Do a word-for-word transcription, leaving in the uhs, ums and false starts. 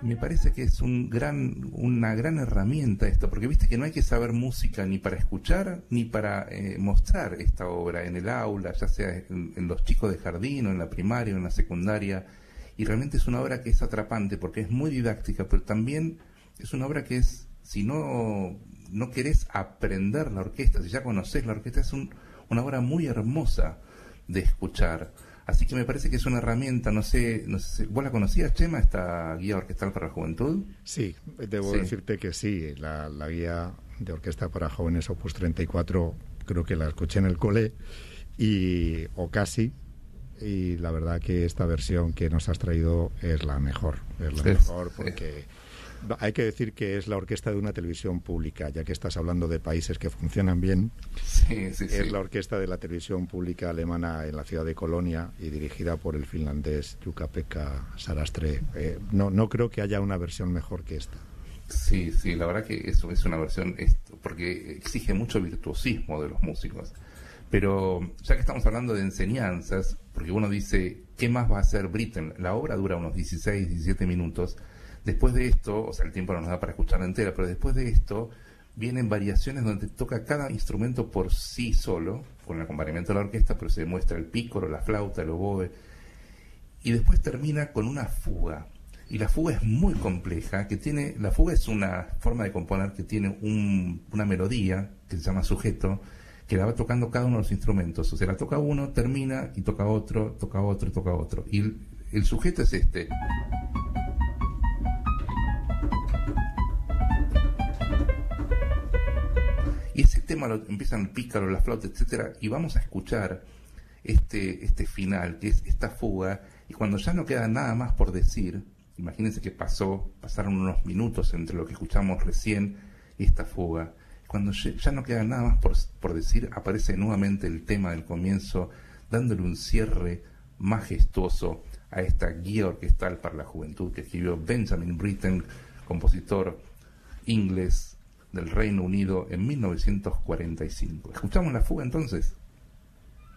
Me parece que es un gran, una gran herramienta esto, porque viste que no hay que saber música ni para escuchar ni para eh, mostrar esta obra en el aula, ya sea en, en los chicos de jardín o en la primaria o en la secundaria, y realmente es una obra que es atrapante porque es muy didáctica, pero también es una obra que es, si no, no querés aprender la orquesta, si ya conocés la orquesta, es un, una obra muy hermosa de escuchar. Así que me parece que es una herramienta, no sé, no sé, ¿vos la conocías, Chema, esta guía orquestal para la juventud? Sí, debo sí. decirte que sí, la, la guía de orquesta para jóvenes Opus treinta y cuatro creo que la escuché en el cole, y o casi, y la verdad que esta versión que nos has traído es la mejor, es la sí, mejor porque... Sí. Hay que decir que es la orquesta de una televisión pública, ya que estás hablando de países que funcionan bien. Sí, sí, es sí. la orquesta de la televisión pública alemana en la ciudad de Colonia y dirigida por el finlandés Jukka-Pekka Sarastre. Eh, no, no creo que haya una versión mejor que esta. Sí, sí, la verdad que eso es una versión, es, porque exige mucho virtuosismo de los músicos. Pero ya que estamos hablando de enseñanzas, porque uno dice, ¿qué más va a hacer Britten? La obra dura unos dieciséis, diecisiete minutos. Después de esto, o sea, el tiempo no nos da para escucharla entera, pero después de esto vienen variaciones donde toca cada instrumento por sí solo, con el acompañamiento de la orquesta, pero se muestra el pícoro, la flauta, el oboe, y después termina con una fuga. Y la fuga es muy compleja, que tiene, la fuga es una forma de componer que tiene un, una melodía que se llama sujeto, que la va tocando cada uno de los instrumentos. O sea, la toca uno, termina, y toca otro, toca otro, toca otro. Y el, el sujeto es este. Y ese tema lo empiezan el pícaro, la flauta, etcétera, y vamos a escuchar este, este final, que es esta fuga, y cuando ya no queda nada más por decir, imagínense que pasó, pasaron unos minutos entre lo que escuchamos recién y esta fuga, cuando ya no queda nada más por, por decir, aparece nuevamente el tema del comienzo, dándole un cierre majestuoso a esta guía orquestal para la juventud que escribió Benjamin Britten, compositor inglés del Reino Unido en mil novecientos cuarenta y cinco. ¿Escuchamos la fuga entonces?